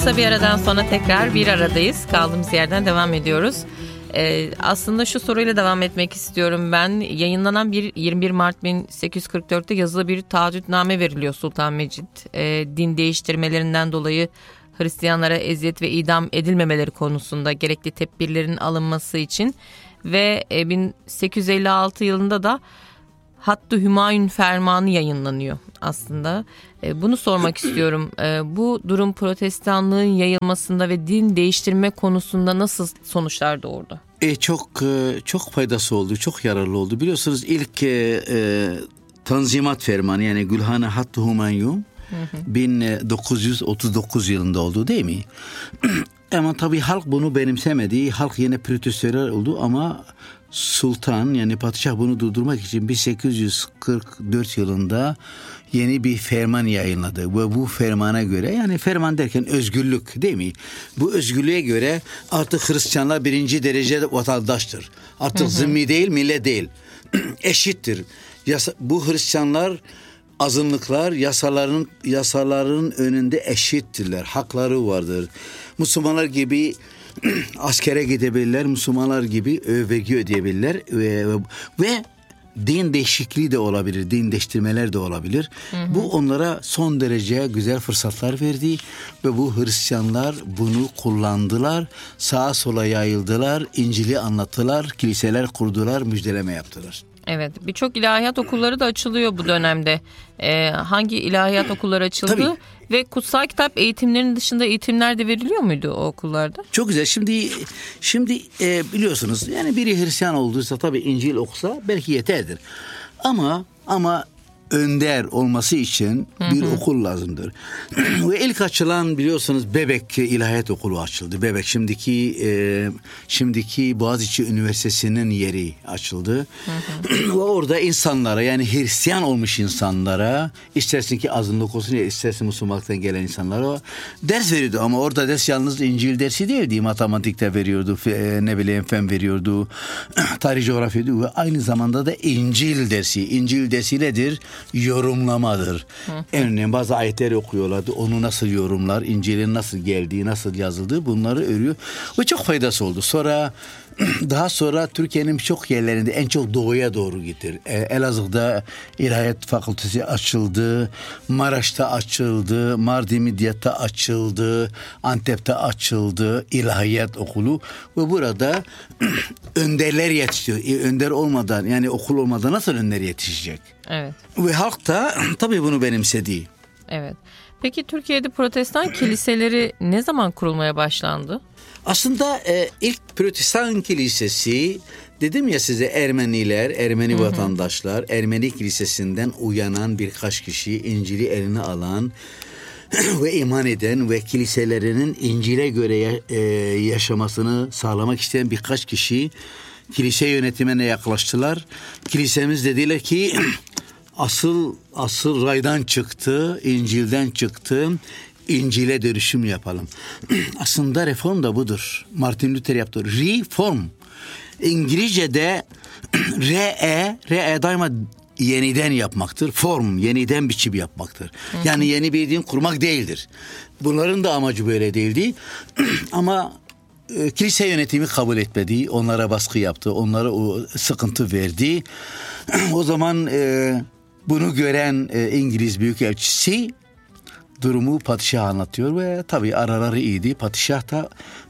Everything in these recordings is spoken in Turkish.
Kısa bir aradan sonra tekrar bir aradayız. Kaldığımız yerden devam ediyoruz. Aslında şu soruyla devam etmek istiyorum ben. Yayınlanan 21 Mart 1844'te yazılı bir taahhütname veriliyor Sultan Mecid. Din değiştirmelerinden dolayı Hristiyanlara eziyet ve idam edilmemeleri konusunda gerekli tedbirlerin alınması için ve 1856 yılında da Hattı Hümayun Fermanı yayınlanıyor aslında. Bunu sormak istiyorum. Bu durum protestanlığın yayılmasında ve din değiştirme konusunda nasıl sonuçlar doğurdu? Çok faydası oldu, çok yararlı oldu. Biliyorsunuz ilk Tanzimat Fermanı yani Gülhane Hattı Hümayun 1939 yılında oldu değil mi? Ama tabii halk bunu benimsemedi. Halk yine protestolar oldu ama Sultan yani padişah bunu durdurmak için 1844 yılında yeni bir ferman yayınladı. Ve bu fermana göre yani ferman derken özgürlük değil mi? Bu özgürlüğe göre artık Hristiyanlar birinci derece vatandaştır. Artık zimmi değil, millet değil. Eşittir. Bu Hristiyanlar azınlıklar yasaların önünde eşittirler. Hakları vardır. Müslümanlar gibi askere gidebilirler. Müslümanlar gibi vergi ödeyebilirler. Ve din değişikliği de olabilir. Din değiştirmeler de olabilir. Bu onlara son derece güzel fırsatlar verdi. Ve bu Hristiyanlar bunu kullandılar. Sağa sola yayıldılar. İncil'i anlattılar. Kiliseler kurdular. Müjdeleme yaptılar. Evet, birçok ilahiyat okulları da açılıyor bu dönemde. Hangi ilahiyat okulları açıldı? Tabii. Ve kutsal kitap eğitimlerinin dışında eğitimler de veriliyor muydu o okullarda? Çok güzel. Şimdi biliyorsunuz yani biri Hristiyan olduysa tabii İncil okusa belki yeterdir. Ama önder olması için bir okul lazımdır. Ve ilk açılan biliyorsunuz Bebek İlahiyat Okulu açıldı. Bebek şimdiki Boğaziçi Üniversitesi'nin yeri açıldı. Ve orada insanlara yani Hristiyan olmuş insanlara istersin ki azınlık olsun ya istersin Müslümanlıktan gelen insanlara ders veriyordu. Ama orada ders yalnız İncil dersi değildi. Matematikte veriyordu, fen veriyordu, tarih coğrafya veriyordu ve aynı zamanda da İncil dersi. İncil dersi nedir? Yorumlamadır. Örneğin bazı ayetleri okuyorlardı. Onu nasıl yorumlar, İncil'in nasıl geldiği, nasıl yazıldığı bunları örüyor. Ve çok faydası oldu. Daha sonra Türkiye'nin birçok yerlerinde en çok doğuya doğru gitti. Elazığ'da İlahiyat Fakültesi açıldı. Maraş'ta açıldı. Mardin Midyat'ta açıldı. Antep'te açıldı. İlahiyat Okulu. Ve burada önderler yetişiyor. Önder olmadan yani okul olmadan nasıl önder yetişecek? Evet. Ve halk da tabii bunu benimsedi. Evet. Peki Türkiye'de protestan kiliseleri ne zaman kurulmaya başlandı? Aslında ilk Protestan kilisesi dedim ya size Ermeni vatandaşlar, Ermeni kilisesinden uyanan birkaç kişi İncil'i eline alan ve iman eden ve kiliselerinin İncil'e göre yaşamasını sağlamak isteyen birkaç kişi kilise yönetimine yaklaştılar. Kilisemiz dediler ki asıl raydan çıktı, İncil'den çıktı. İncil'e dönüşüm yapalım. Aslında reform da budur. Martin Luther yaptı. Reform. İngilizce'de re daima yeniden yapmaktır. Form, yeniden biçim yapmaktır. Yani yeni bir din kurmak değildir. Bunların da amacı böyle değildi. Ama kilise yönetimi kabul etmedi. Onlara baskı yaptı. Onlara o sıkıntı verdi. O zaman bunu gören İngiliz Büyükelçisi durumu padişaha anlatıyor ve tabii araları iyiydi. Padişah da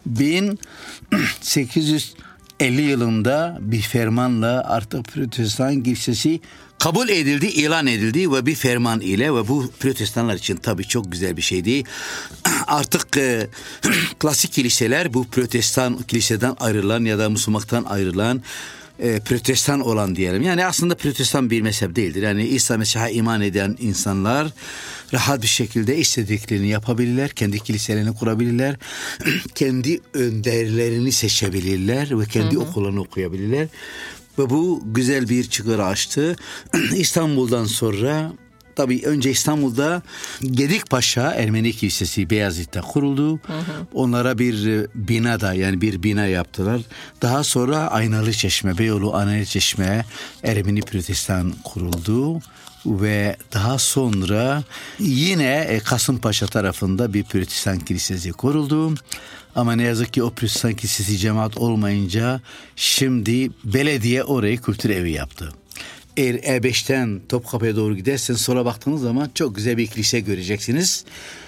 1850 yılında bir fermanla artık Protestan kilisesi kabul edildi, ilan edildi ve bir ferman ile ve bu protestanlar için tabii çok güzel bir şeydi. Artık klasik kiliseler bu protestan kiliseden ayrılan ya da Müslümanlıktan ayrılan protestan olan diyelim. Yani aslında protestan bir mezhep değildir. Yani İsa Mesih'e iman eden insanlar rahat bir şekilde istediklerini yapabilirler. Kendi kiliselerini kurabilirler. Kendi önderlerini seçebilirler ve kendi okullarını okuyabilirler. Ve bu güzel bir çıkar açtı. İstanbul'dan sonra tabii önce İstanbul'da Gedikpaşa Ermeni Kilisesi Beyazıt'ta kuruldu. Onlara bir bina yaptılar. Daha sonra Aynalı Çeşme, Beyoğlu Aynalı Çeşme Ermeni Protestan kuruldu. Ve daha sonra yine Kasımpaşa tarafında bir Protestan kilisesi kuruldu. Ama ne yazık ki o Protestan kilisesi cemaat olmayınca şimdi belediye orayı kültür evi yaptı. Eğer E5'ten Topkapı'ya doğru giderseniz sola baktığınız zaman çok güzel bir kilise göreceksiniz.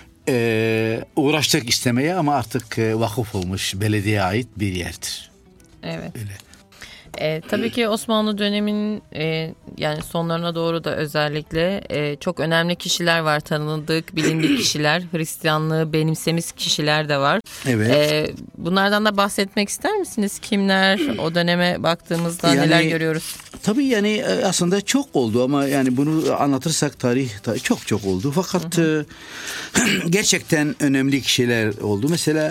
Uğraştık istemeye ama artık vakıf olmuş, belediyeye ait bir yerdir. Evet. Öyle. Tabii ki Osmanlı döneminin yani sonlarına doğru da özellikle çok önemli kişiler var, tanındık, bilindik kişiler, Hristiyanlığı benimsemiş kişiler de var. Evet. Bunlardan da bahsetmek ister misiniz? Kimler, o döneme baktığımızda yani, neler görüyoruz? Tabii yani aslında çok oldu ama yani bunu anlatırsak tarih çok oldu. Fakat gerçekten önemli kişiler oldu. Mesela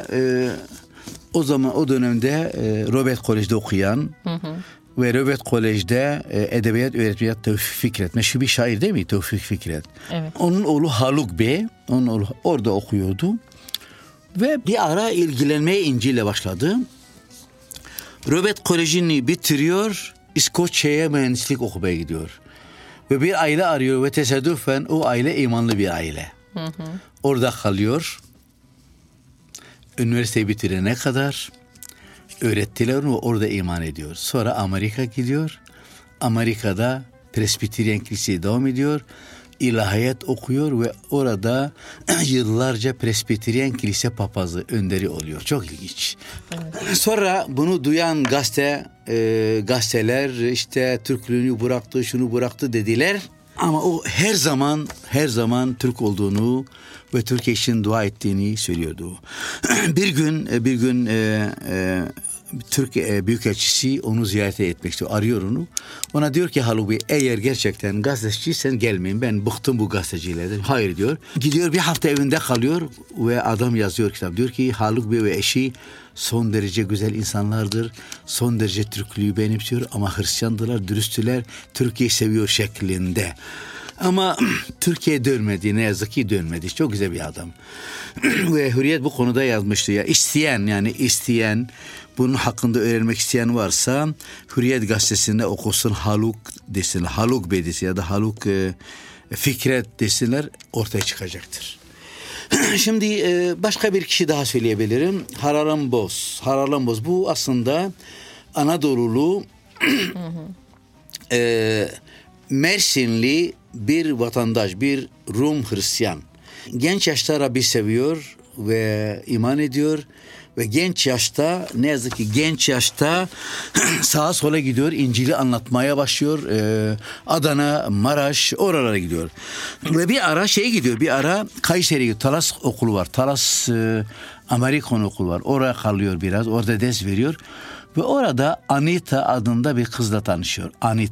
o zaman o dönemde Robert Kolej'de okuyan ve Robert Kolej'de edebiyat öğretmeni Tevfik Fikret. Meşhur bir şair değil mi Tevfik Fikret? Evet. Onun oğlu Haluk Bey, onun oğlu orada okuyordu. Ve bir ara ilgilenmeye İncil'le başladı. Robert Kolej'ini bitiriyor, İskoçya'ya mühendislik okumaya gidiyor. Ve bir aile arıyor ve tesadüfen o aile imanlı bir aile. Orada kalıyor. Üniversiteyi bitirene kadar öğrettiler onu, orada iman ediyor. Sonra Amerika gidiyor. Amerika'da Presbiteryen Kilisesi'ye devam ediyor. İlahiyat okuyor ve orada yıllarca Presbiteryen Kilise papazı önderi oluyor. Çok ilginç. Evet. Sonra bunu duyan gazeteler işte Türklüğünü bıraktı, şunu bıraktı dediler. Ama o her zaman Türk olduğunu ve Türkiye için dua ettiğini söylüyordu. Bir gün Türkiye Büyükelçisi onu ziyaret etmek istiyor. Arıyor onu. Ona diyor ki Haluk Bey, eğer gerçekten gazeteciysen gelmeyin. Ben bıktım bu gazetecilerden. Hayır diyor. Gidiyor bir hafta evinde kalıyor ve adam yazıyor kitap. Diyor ki Haluk Bey ve eşi son derece güzel insanlardır. Son derece Türklüğü benimsiyor ama Hristiyandılar, dürüsttüler. Türkiye'yi seviyor şeklinde. Ama Türkiye'ye dönmedi, ne yazık ki dönmedi. Çok güzel bir adam. Ve Hürriyet bu konuda yazmıştı ya. İsteyen bunun hakkında öğrenmek isteyen varsa Hürriyet gazetesinde okusun, Haluk desin, Haluk Bey desin ya da Haluk Fikret desinler, ortaya çıkacaktır. Şimdi başka bir kişi daha söyleyebilirim. Haralambos bu aslında Anadolu'lu Mersinli bir vatandaş, bir Rum Hristiyan. Genç yaşta Rabbi seviyor ve iman ediyor. Ve genç yaşta, ne yazık ki genç yaşta sağa sola gidiyor, İncil'i anlatmaya başlıyor. Adana, Maraş, oralara gidiyor. Ve bir ara Kayseri'ye gidiyor. Talas okulu var. Talas Amerikan okulu var. Oraya kalıyor biraz, orada ders veriyor. Ve orada Anita adında bir kızla tanışıyor.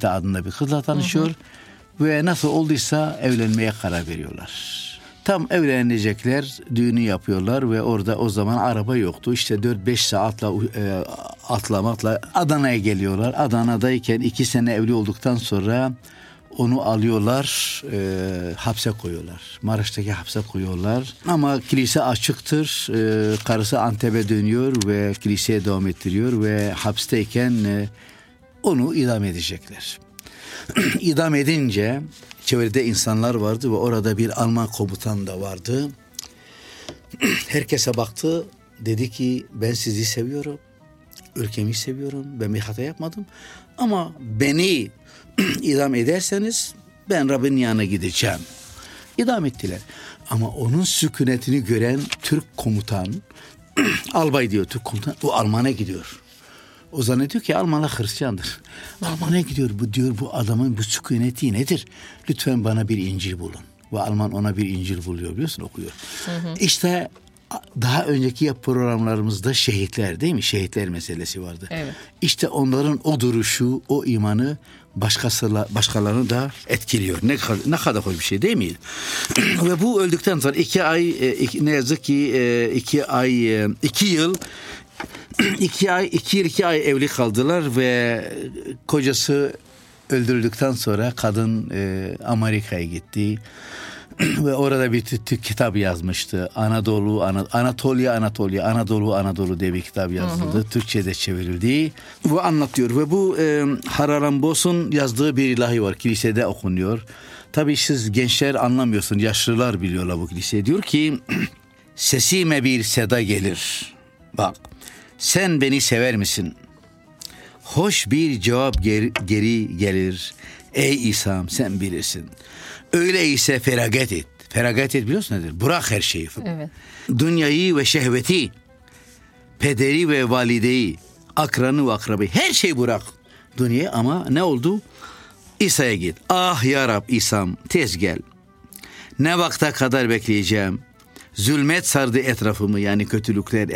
Ve nasıl olduysa evlenmeye karar veriyorlar. Tam evlenecekler, düğünü yapıyorlar ve orada o zaman araba yoktu. İşte 4-5 saatla atlamakla Adana'ya geliyorlar. Adana'dayken 2 sene evli olduktan sonra onu alıyorlar, hapse koyuyorlar. Maraş'taki hapse koyuyorlar. Ama kilise açıktır. Karısı Antep'e dönüyor ve kiliseye devam ettiriyor ve hapisteyken onu idam edecekler. İdam edince çevrede insanlar vardı ve orada bir Alman komutan da vardı. Herkese baktı, dedi ki ben sizi seviyorum, ülkemi seviyorum, ben bir hata yapmadım. Ama beni idam ederseniz ben Rabbin yanına gideceğim. İdam ettiler. Ama onun sükunetini gören Türk komutan, albay diyor Türk komutan, o Alman'a gidiyor. O zannediyor ki Almanlar Hristiyandır. Alman'a gidiyor, bu adamın bu sükuneti nedir? Lütfen bana bir İncil bulun. Ve Alman ona bir İncil buluyor, biliyorsun, okuyor. İşte daha önceki programlarımızda şehitler, değil mi? Şehitler meselesi vardı. Evet. İşte onların o duruşu, o imanı başkalarını da etkiliyor. Ne kadar hoş bir şey değil mi? Ve bu öldükten sonra 2 yıl 2 ay evli kaldılar ve kocası öldürüldükten sonra kadın Amerika'ya gitti. Ve orada bir kitap yazmıştı. Anadolu diye bir kitap yazıldı. Türkçe'de çevrildi. Bu anlatıyor ve bu Haralambos'un yazdığı bir ilahi var. Kilisede okunuyor. Tabii siz gençler anlamıyorsun, yaşlılar biliyorlar bu kiliseyi. Diyor ki sesime bir seda gelir. Bak, sen beni sever misin? Hoş bir cevap geri gelir. Ey İsa'm, sen bilirsin. Öyleyse feragat et. Feragat et biliyorsun nedir? Bırak her şeyi. Evet. Dünyayı ve şehveti, pederi ve valideyi, akranı ve akrabayı, her şeyi bırak dünyaya. Ama ne oldu? İsa'ya git. Ah ya Rab İsa'm, tez gel. Ne vakte kadar bekleyeceğim? Zulmet sardı etrafımı, yani kötülükler,